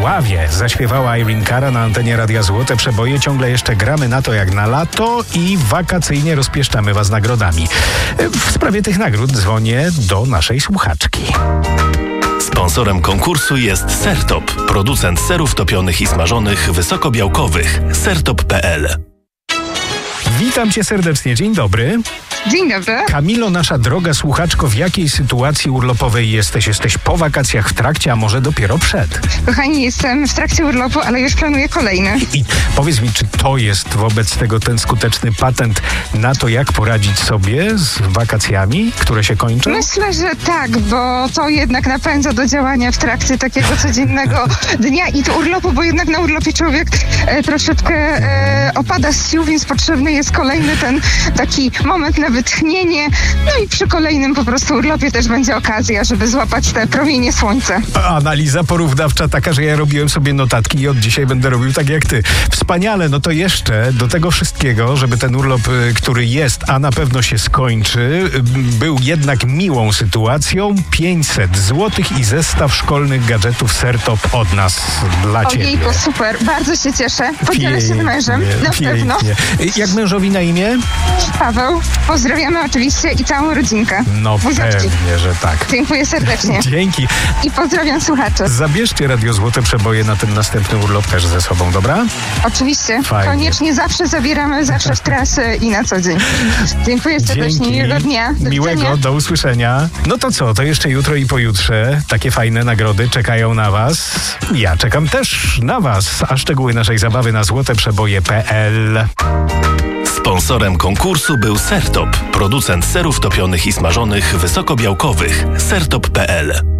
Wrocławie zaśpiewała Irene Cara na antenie Radia Złote Przeboje. Ciągle jeszcze gramy na to jak na lato i wakacyjnie rozpieszczamy was nagrodami. W sprawie tych nagród dzwonię do naszej słuchaczki. Sponsorem konkursu jest Sertop, producent serów topionych i smażonych wysokobiałkowych. Sertop.pl. Witam cię serdecznie, dzień dobry. Dzień dobry. Kamilo, nasza droga słuchaczko, w jakiej sytuacji urlopowej jesteś? Jesteś po wakacjach, w trakcie, a może dopiero przed? Kochani, jestem w trakcie urlopu, ale już planuję kolejny. I powiedz mi, czy to jest wobec tego ten skuteczny patent na to, jak poradzić sobie z wakacjami, które się kończą? Myślę, że tak, bo to jednak napędza do działania w trakcie takiego codziennego dnia i to urlopu, bo jednak na urlopie człowiek troszeczkę opada z sił, więc potrzebny jest kolejny ten taki moment na wytchnienie. No i przy kolejnym po prostu urlopie też będzie okazja, żeby złapać te promienie słońca. Analiza porównawcza taka, że ja robiłem sobie notatki i od dzisiaj będę robił tak jak ty. Wspaniale, no to jeszcze do tego wszystkiego, żeby ten urlop, który jest, a na pewno się skończy, był jednak miłą sytuacją. 500 zł i zestaw szkolnych gadżetów Sertop od nas dla ciebie. Ojejku, super, bardzo się cieszę. Podzielę się z mężem, na pewno. Jak mężowi na imię? Paweł, pozdrawiamy oczywiście i całą rodzinkę. No pewnie, że tak. Dziękuję serdecznie. Dzięki. I pozdrawiam słuchaczy. Zabierzcie Radio Złote Przeboje na ten następny urlop też ze sobą, dobra? Oczywiście. Fajnie. Koniecznie zawsze zabieramy, zawsze w trasy i na co dzień. Dziękuję serdecznie. Dzięki. Miłego dnia. Do Miłego, widzenia. do usłyszenia. No to co, to jeszcze jutro i pojutrze takie fajne nagrody czekają na was. Ja czekam też na was, a szczegóły naszej zabawy na złoteprzeboje.pl. Sponsorem konkursu był Sertop, producent serów topionych i smażonych wysokobiałkowych. Sertop.pl.